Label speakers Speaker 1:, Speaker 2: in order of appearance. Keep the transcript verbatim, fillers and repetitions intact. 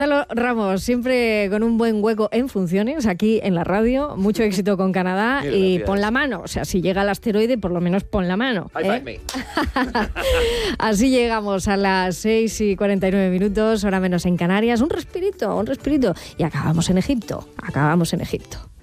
Speaker 1: Gonzalo Ramos, siempre con un buen hueco en funciones aquí en la radio. Mucho éxito con Canadá y pon la mano. O sea, si llega el asteroide, por lo menos pon la mano. ¿eh? Así llegamos a las seis y cuarenta y nueve minutos, hora menos en Canarias. Un respirito, un respirito. Y acabamos en Egipto. Acabamos en Egipto.